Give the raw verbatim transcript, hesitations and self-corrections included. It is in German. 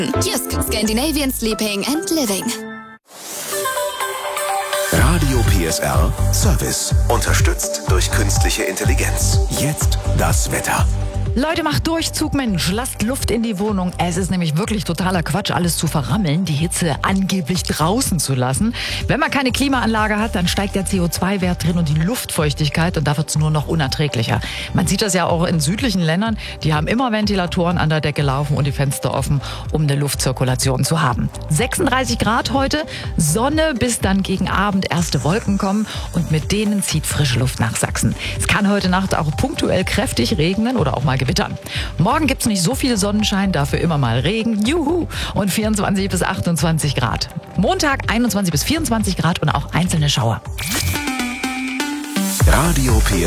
Hier ist Scandinavian Sleeping and Living. Radio P S R Service. Unterstützt durch künstliche Intelligenz. Jetzt das Wetter. Leute, macht Durchzug, Mensch, lasst Luft in die Wohnung. Es ist nämlich wirklich totaler Quatsch, alles zu verrammeln, die Hitze angeblich draußen zu lassen. Wenn man keine Klimaanlage hat, dann steigt der C O zwei Wert drin und die Luftfeuchtigkeit und da wird es nur noch unerträglicher. Man sieht das ja auch in südlichen Ländern, die haben immer Ventilatoren an der Decke laufen und die Fenster offen, um eine Luftzirkulation zu haben. sechsunddreißig Grad heute, Sonne, bis dann gegen Abend erste Wolken kommen und mit denen zieht frische Luft nach Sachsen. Es kann heute Nacht auch punktuell kräftig regnen oder auch mal gewittern. Morgen gibt's nicht so viel Sonnenschein, dafür immer mal Regen. Juhu! Und vierundzwanzig bis achtundzwanzig Grad. Montag einundzwanzig bis vierundzwanzig Grad und auch einzelne Schauer. Radio P